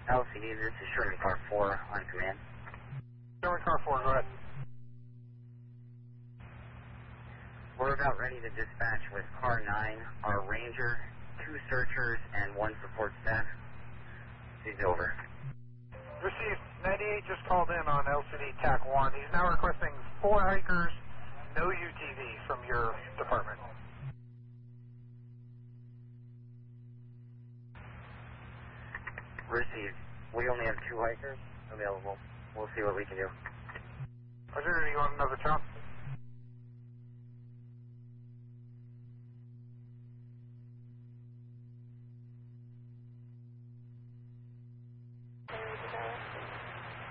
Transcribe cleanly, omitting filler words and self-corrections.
LCD, this is Sherman Car 4 on command. Sherman Car 4, go ahead. We're about ready to dispatch with Car 9, our Ranger, 2 searchers, and 1 support staff. He's over. Received. 98 just called in on LCD TAC 1. He's now requesting 4 hikers, no UTV from your department. Received. We only have 2 hikers available. We'll see what we can do. Roger, you want another chop?